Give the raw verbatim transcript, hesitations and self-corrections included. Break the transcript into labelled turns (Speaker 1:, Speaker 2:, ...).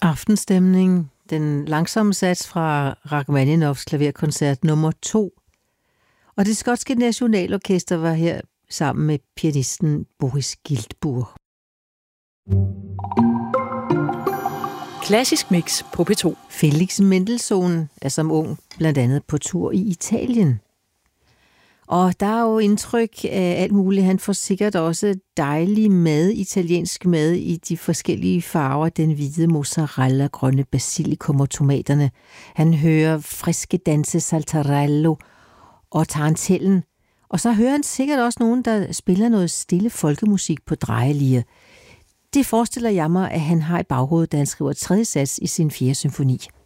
Speaker 1: Aftenstemning, den langsomme sats fra Rachmaninoffs klaverkoncert nummer to. Og det skotske nationalorkester var her sammen med pianisten Boris Giltburg.
Speaker 2: Klassisk mix på P to.
Speaker 1: Felix Mendelssohn er som ung blandt andet på tur i Italien. Og der er jo indtryk af alt muligt. Han får sikkert også dejlig mad, italiensk mad i de forskellige farver. Den hvide mozzarella, grønne basilikum og tomaterne. Han hører friske danse saltarello og tarantellen. Og så hører han sikkert også nogen, der spiller noget stille folkemusik på drejelier. Det forestiller jeg mig, at han har i baghovedet, da han skriver tredje sats i sin fjerde symfoni.